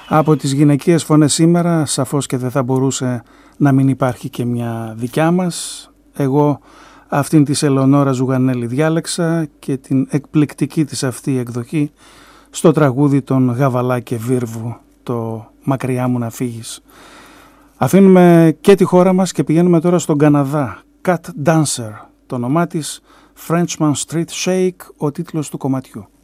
Από τις γυναικείες φωνές σήμερα σαφώς και δεν θα μπορούσε να μην υπάρχει και μια δικιά μας. Εγώ αυτήν της Ελεονόρα Ζουγανέλη διάλεξα και την εκπληκτική της αυτή εκδοχή στο τραγούδι των Γαβαλά και Βίρβου, το «Μακριά μου να φύγεις». Αφήνουμε και τη χώρα μας και πηγαίνουμε τώρα στον Καναδά. Cat Dancer, το όνομά της, Frenchman Street Shake, ο τίτλος του κομματιού.